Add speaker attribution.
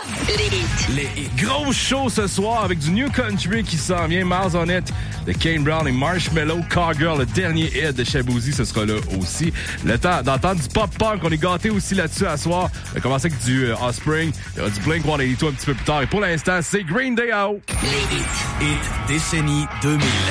Speaker 1: Les gros shows ce soir avec du New Country qui s'en vient. Miles On It de Kane Brown et Marshmello. Cowgirl, le dernier hit de Shaboozey, ce sera là aussi. Le temps d'entendre du pop-punk. On est gâtés aussi là-dessus à soir. On va commencer avec du Offspring. Il y aura du Blink-182 un petit peu plus tard. Et pour l'instant, c'est Green Day out.
Speaker 2: Les hits décennie 2000.